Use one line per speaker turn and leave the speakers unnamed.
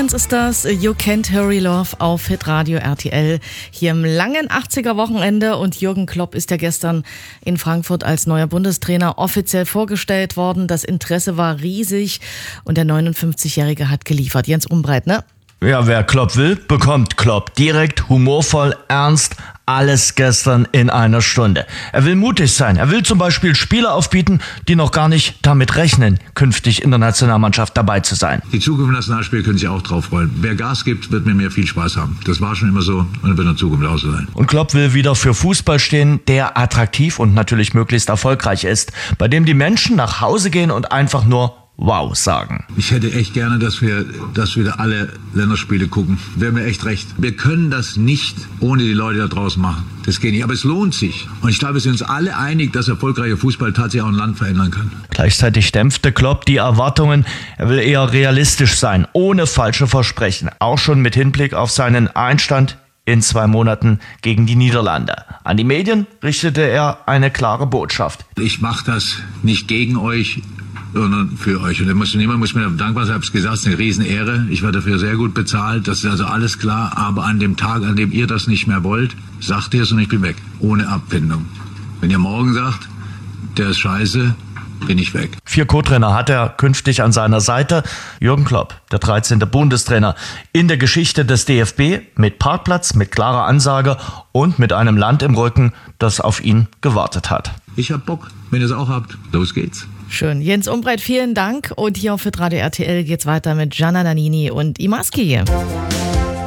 Stones ist das, You Can't Hurry Love auf Hitradio RTL hier im langen 80er-Wochenende. Und Jürgen Klopp ist ja gestern in Frankfurt als neuer Bundestrainer offiziell vorgestellt worden. Das Interesse war riesig und der 59-Jährige hat geliefert. Jens Umbreit, ne?
Ja, wer Klopp will, bekommt Klopp. Direkt, humorvoll, ernst, alles gestern in einer Stunde. Er will mutig sein. Er will zum Beispiel Spieler aufbieten, die noch gar nicht damit rechnen, künftig in der Nationalmannschaft dabei zu sein.
Die zukünftigen Nationalspieler können sich auch drauf freuen. Wer Gas gibt, wird mit mir viel Spaß haben. Das war schon immer so und wird in Zukunft auch so sein.
Und Klopp will wieder für Fußball stehen, der attraktiv und natürlich möglichst erfolgreich ist, bei dem die Menschen nach Hause gehen und einfach nur Wow sagen.
Ich hätte echt gerne, dass wir alle Länderspiele gucken. Wäre mir echt recht. Wir können das nicht ohne die Leute da draußen machen. Das geht nicht. Aber es lohnt sich. Und ich glaube, wir sind uns alle einig, dass erfolgreicher Fußball tatsächlich auch ein Land verändern kann.
Gleichzeitig dämpfte Klopp die Erwartungen. Er will eher realistisch sein, ohne falsche Versprechen. Auch schon mit Hinblick auf seinen Einstand in 2 Monaten gegen die Niederlande. An die Medien richtete er eine klare Botschaft.
Ich mache das nicht gegen euch, sondern für euch. Und niemand muss mir dankbar sein. Ich habe es gesagt, es ist eine Riesenehre. Ich werde dafür sehr gut bezahlt. Das ist also alles klar. Aber an dem Tag, an dem ihr das nicht mehr wollt, sagt ihr es und ich bin weg. Ohne Abfindung. Wenn ihr morgen sagt, der ist scheiße, bin ich weg.
4 Co-Trainer hat er künftig an seiner Seite. Jürgen Klopp, der 13. Bundestrainer in der Geschichte des DFB, mit Parkplatz, mit klarer Ansage und mit einem Land im Rücken, das auf ihn gewartet hat.
Ich hab Bock. Wenn ihr es auch habt, los geht's.
Schön. Jens Umbreit, vielen Dank. Und hier auf Hitradio RTL geht's weiter mit Gianna Nannini und Imaski.